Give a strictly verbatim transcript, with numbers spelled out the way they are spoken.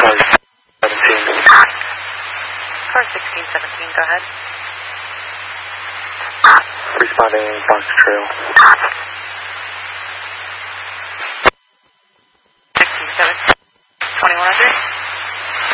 car seventeen. Car sixteen seventeen, go ahead. Responding Fox Trail.